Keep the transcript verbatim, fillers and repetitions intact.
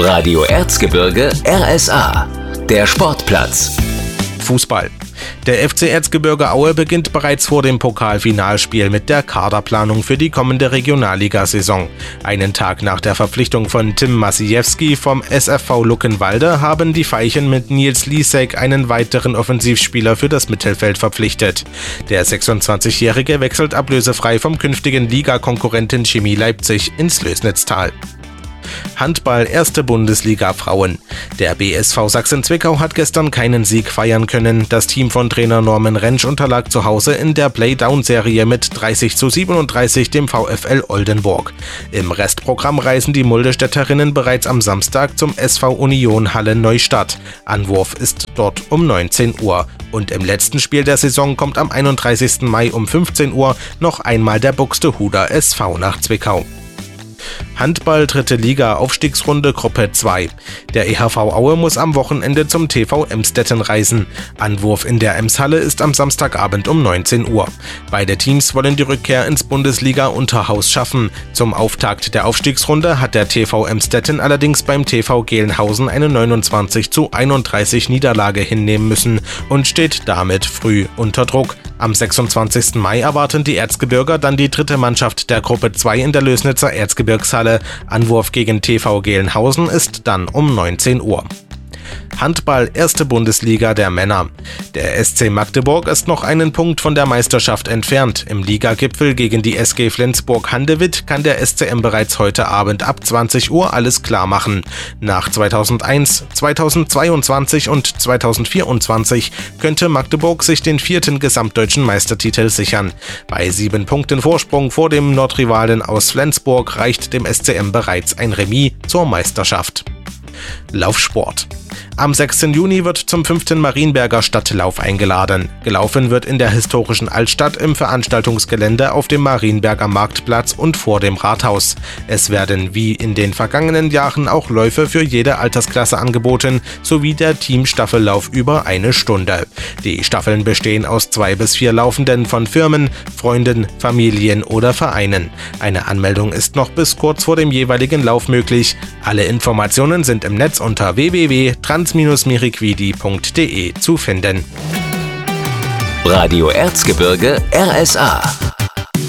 Radio Erzgebirge R S A, der Sportplatz. Fußball. Der F C Erzgebirge Aue beginnt bereits vor dem Pokalfinalspiel mit der Kaderplanung für die kommende Regionalligasaison. Einen Tag nach der Verpflichtung von Tim Masiewski vom S F V Luckenwalde haben die Veilchen mit Nils Lisek einen weiteren Offensivspieler für das Mittelfeld verpflichtet. Der sechsundzwanzigjährige wechselt ablösefrei vom künftigen Ligakonkurrenten Chemie Leipzig ins Lößnitztal. Handball erste Bundesliga Frauen. Der B S V Sachsen-Zwickau hat gestern keinen Sieg feiern können. Das Team von Trainer Norman Rentsch unterlag zu Hause in der Playdown-Serie mit dreißig zu siebenunddreißig dem VfL Oldenburg. Im Restprogramm reisen die Muldestädterinnen bereits am Samstag zum S V Union Halle Neustadt. Anwurf ist dort um neunzehn Uhr. Und im letzten Spiel der Saison kommt am einunddreißigsten Mai um fünfzehn Uhr noch einmal der Buxtehuder S V nach Zwickau. Handball dritte Liga Aufstiegsrunde Gruppe zwei. Der E H V Aue muss am Wochenende zum T V Emstetten reisen. Anwurf in der Emshalle ist am Samstagabend um neunzehn Uhr. Beide Teams wollen die Rückkehr ins Bundesliga-Unterhaus schaffen. Zum Auftakt der Aufstiegsrunde hat der T V Emstetten allerdings beim T V Gelnhausen eine neunundzwanzig zu einunddreißig Niederlage hinnehmen müssen und steht damit früh unter Druck. Am sechsundzwanzigsten Mai erwarten die Erzgebirger dann die dritte Mannschaft der Gruppe zwei in der Lößnitzer Erzgebirgshalle. Anwurf gegen T V Gelnhausen ist dann um neunzehn Uhr. Handball erste Bundesliga der Männer. Der S C Magdeburg ist noch einen Punkt von der Meisterschaft entfernt. Im Ligagipfel gegen die S G Flensburg-Handewitt kann der S C M bereits heute Abend ab zwanzig Uhr alles klar machen. Nach zweitausendeins, zweitausendzweiundzwanzig und zweitausendvierundzwanzig könnte Magdeburg sich den vierten gesamtdeutschen Meistertitel sichern. Bei sieben Punkten Vorsprung vor dem Nordrivalen aus Flensburg reicht dem S C M bereits ein Remis zur Meisterschaft. Laufsport. Am sechsten Juni wird zum fünften Marienberger Stadtlauf eingeladen. Gelaufen wird in der historischen Altstadt im Veranstaltungsgelände auf dem Marienberger Marktplatz und vor dem Rathaus. Es werden wie in den vergangenen Jahren auch Läufe für jede Altersklasse angeboten, sowie der Teamstaffellauf über eine Stunde. Die Staffeln bestehen aus zwei bis vier Laufenden von Firmen, Freunden, Familien oder Vereinen. Eine Anmeldung ist noch bis kurz vor dem jeweiligen Lauf möglich. Alle Informationen sind im Netz unter w w w punkt trans Bindestrich miriquidi punkt de zu finden. Radio Erzgebirge R S A